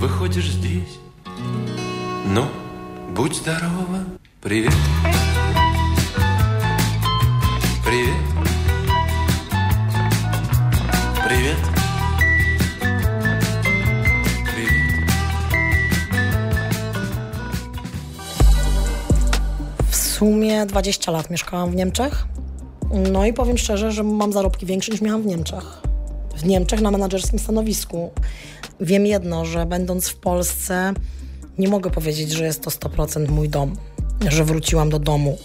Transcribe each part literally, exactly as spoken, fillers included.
выходишь здесь. Ну, будь здорова. Привет. Привет. Привет. Привет. W sumie dwadzieścia lat mieszkałam w Niemczech. No i powiem szczerze, że mam zarobki większe niż miałam w Niemczech. W Niemczech na menadżerskim stanowisku. Wiem jedno, że będąc w Polsce nie mogę powiedzieć, że jest to sto procent mój dom, że wróciłam do domu.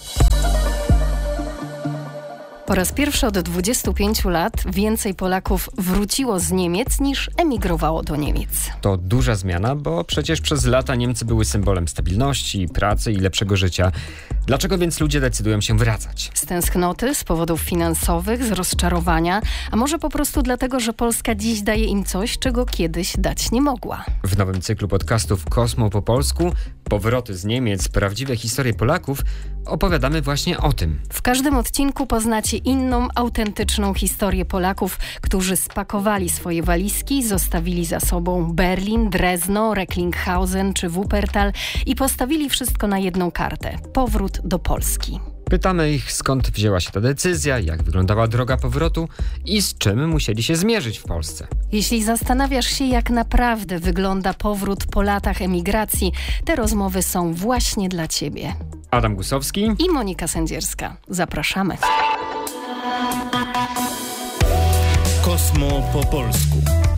Po raz pierwszy od dwudziestu pięciu lat więcej Polaków wróciło z Niemiec niż emigrowało do Niemiec. To duża zmiana, bo przecież przez lata Niemcy były symbolem stabilności, pracy i lepszego życia. Dlaczego więc ludzie decydują się wracać? Z tęsknoty, z powodów finansowych, z rozczarowania, a może po prostu dlatego, że Polska dziś daje im coś, czego kiedyś dać nie mogła. W nowym cyklu podcastów Kosmo po polsku, powroty z Niemiec, prawdziwe historie Polaków, opowiadamy właśnie o tym. W każdym odcinku poznacie inną, autentyczną historię Polaków, którzy spakowali swoje walizki, zostawili za sobą Berlin, Drezno, Recklinghausen czy Wuppertal i postawili wszystko na jedną kartę. Powrót do Polski. Pytamy ich, skąd wzięła się ta decyzja, jak wyglądała droga powrotu i z czym musieli się zmierzyć w Polsce. Jeśli zastanawiasz się, jak naprawdę wygląda powrót po latach emigracji, te rozmowy są właśnie dla Ciebie. Adam Gusowski i Monika Sędzierska. Zapraszamy. Kosmo po polsku.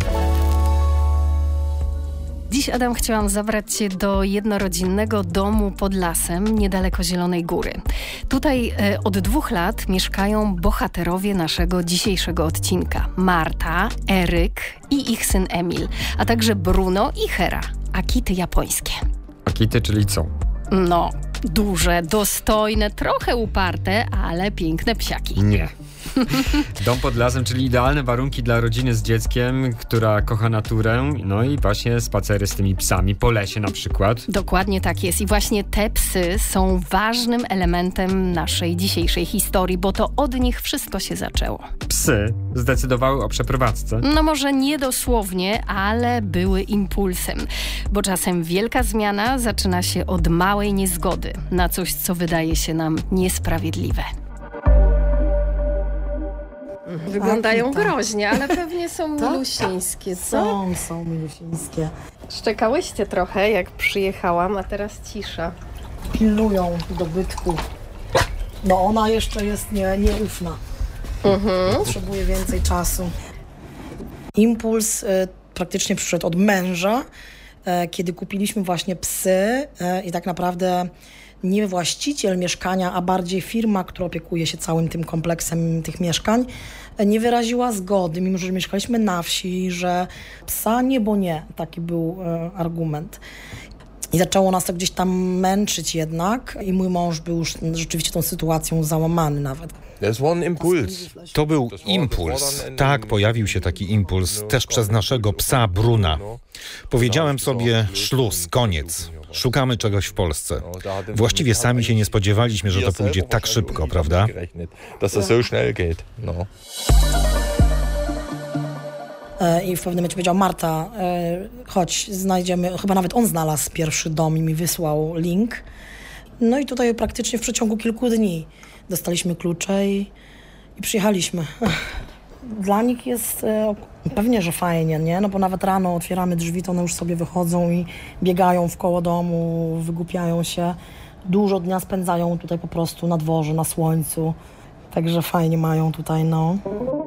Dziś, Adam, chciałam zabrać Cię do jednorodzinnego domu pod lasem, niedaleko Zielonej Góry. Tutaj e, od dwóch lat mieszkają bohaterowie naszego dzisiejszego odcinka. Marta, Eryk i ich syn Emil, a także Bruno i Hera, akity japońskie. Akity, czyli co? No, duże, dostojne, trochę uparte, ale piękne psiaki. Nie. Dom pod lasem, czyli idealne warunki dla rodziny z dzieckiem, która kocha naturę, no i właśnie spacery z tymi psami po lesie na przykład. Dokładnie tak jest i właśnie te psy są ważnym elementem naszej dzisiejszej historii, bo to od nich wszystko się zaczęło. Psy zdecydowały o przeprowadzce. No może nie dosłownie, ale były impulsem, bo czasem wielka zmiana zaczyna się od małej niezgody na coś, co wydaje się nam niesprawiedliwe. Wyglądają tak. groźnie, ale pewnie są milusińskie, co? Są, są milusińskie. Szczekałyście trochę, jak przyjechałam, a teraz cisza. Pilnują dobytku. No ona jeszcze jest nie, nieufna. Mhm. Potrzebuje więcej czasu. Impuls y, praktycznie przyszedł od męża, y, kiedy kupiliśmy właśnie psy y, i tak naprawdę nie właściciel mieszkania, a bardziej firma, która opiekuje się całym tym kompleksem tych mieszkań, nie wyraziła zgody, mimo że mieszkaliśmy na wsi, że psa nie, bo nie. Taki był e, argument. I zaczęło nas to gdzieś tam męczyć jednak i mój mąż był już rzeczywiście tą sytuacją załamany nawet. To był impuls. Tak, pojawił się taki impuls też przez naszego psa Bruna. Powiedziałem sobie, szluz, koniec. Szukamy czegoś w Polsce. Właściwie sami się nie spodziewaliśmy, że to pójdzie tak szybko, prawda? I w pewnym momencie powiedział: Marta, chodź, znajdziemy, chyba nawet on znalazł pierwszy dom i mi wysłał link. No i tutaj praktycznie w przeciągu kilku dni dostaliśmy klucze i, i przyjechaliśmy. Dla nich jest e, pewnie, że fajnie, nie? No bo nawet rano otwieramy drzwi, to one już sobie wychodzą i biegają w koło domu, wygłupiają się. Dużo dnia spędzają tutaj po prostu na dworze, na słońcu. Także fajnie mają tutaj, no.